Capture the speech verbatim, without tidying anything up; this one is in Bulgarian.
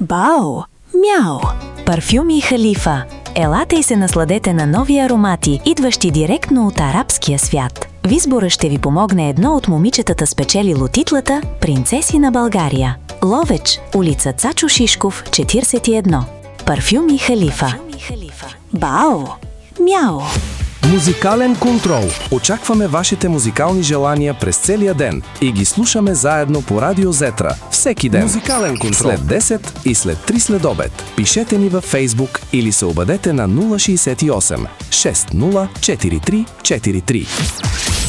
Бао! Мяо! Парфюми Халифа. Елате и се насладете на нови аромати, идващи директно от арабския свят. В избора ще ви помогне едно от момичетата спечелило титлата «Принцеси на България». Ловеч, улица Цачо Шишков, четиридесет и едно. Парфюми Халифа. Бао! Мяо! Музикален контрол. Очакваме вашите музикални желания през целия ден и ги слушаме заедно по Радио Зетра. Всеки ден. Музикален контрол. След десет и след три след обед. Пишете ни във Facebook или се обадете на нула шестдесет и осем шестдесет четиридесет и три четиридесет и три.